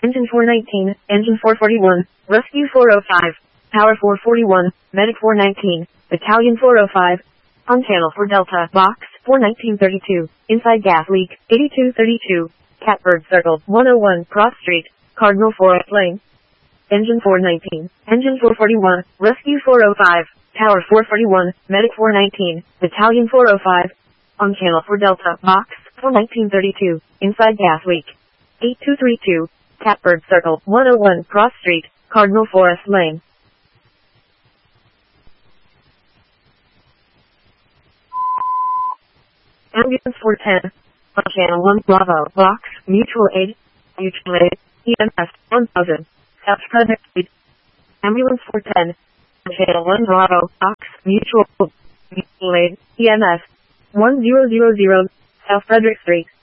Engine 419, Engine 441, Rescue 405, Power 441, Medic 419, Battalion 405, on channel for Delta, Box 41932, inside gas leak, 8232, Catbird Circle, 101 Cross Street, Cardinal Forest Lane. Engine 419, Engine 441, Rescue 405, Tower 441, Medic 419, Battalion 405, on channel for Delta, Box 41932, inside gas leak, 8232, Catbird Circle, 101 Cross Street, Cardinal Forest Lane. Ambulance 410, on channel 1 Bravo, Box, Mutual Aid, EMS 1000, South Frederick Street. Ambulance 410, on channel 1 Bravo, Box, Mutual Aid, EMS 1000, South Frederick Street.